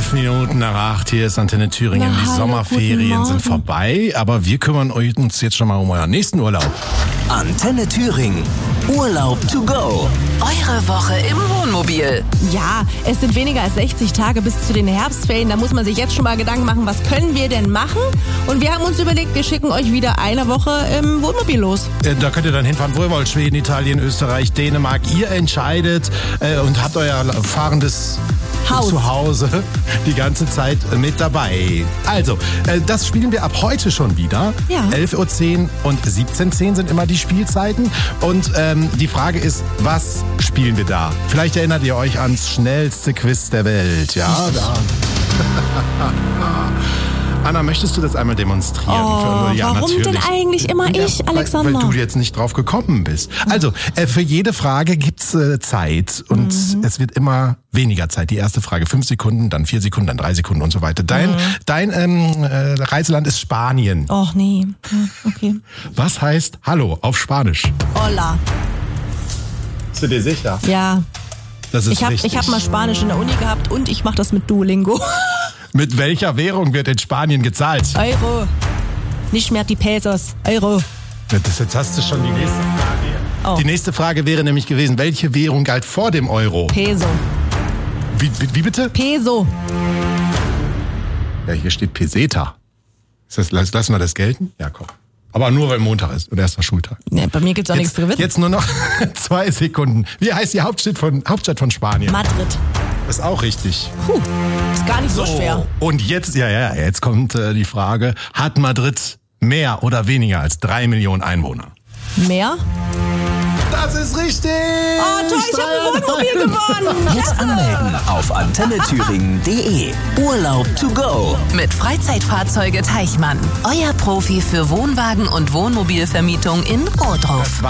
Minuten nach 8, hier ist Antenne Thüringen. Die Sommerferien sind vorbei, aber wir kümmern uns jetzt schon mal um euren nächsten Urlaub. Antenne Thüringen. Urlaub to go. Eure Woche im Wohnmobil. Ja, es sind weniger als 60 Tage bis zu den Herbstferien. Da muss man sich jetzt schon mal Gedanken machen, was können wir denn machen? Und wir haben uns überlegt, wir schicken euch wieder eine Woche im Wohnmobil los. Da könnt ihr dann hinfahren, wo ihr wollt. Schweden, Italien, Österreich, Dänemark. Ihr entscheidet und habt euer fahrendes Zuhause die ganze Zeit mit dabei. Also, das spielen wir ab heute schon wieder. Ja. 11.10 Uhr und 17.10 Uhr sind immer die Spielzeiten. Und die Frage ist, was spielen wir da? Vielleicht erinnert ihr euch ans schnellste Quiz der Welt. Ja, da. Anna, möchtest du das einmal demonstrieren? Warum natürlich. denn eigentlich immer ich, Alexander? Weil du jetzt nicht drauf gekommen bist. Also, für jede Frage gibt's Zeit und es wird immer weniger Zeit. Die erste Frage 5 Sekunden, dann 4 Sekunden, dann 3 Sekunden und so weiter. Dein Reiseland ist Spanien. Och nee, okay. Was heißt Hallo auf Spanisch? Hola. Bist du dir sicher? Ja, Das ist richtig. ich hab mal Spanisch in der Uni gehabt und ich mache das mit Duolingo. Mit welcher Währung wird in Spanien gezahlt? Euro. Nicht mehr die Pesos. Euro. Jetzt hast du schon die nächste Frage. Oh. Die nächste Frage wäre nämlich gewesen, welche Währung galt vor dem Euro? Peso. Wie bitte? Peso. Ja, hier steht Peseta. Lassen wir das gelten? Ja, komm. Aber nur, weil Montag ist und erster Schultag. Nee, bei mir gibt's auch nichts zu gewinnen. Jetzt nur noch 2 Sekunden. Wie heißt die Hauptstadt von Spanien? Madrid. Ist auch richtig. Ist gar nicht so schwer. Und jetzt, jetzt kommt die Frage, hat Madrid mehr oder weniger als 3 Millionen Einwohner? Mehr? Das ist richtig! Oh toll, ich habe ein Wohnmobil gewonnen! Jetzt anmelden auf antennethüringen.de. Urlaub to go. Mit Freizeitfahrzeuge Teichmann. Euer Profi für Wohnwagen und Wohnmobilvermietung in Ohrdruf.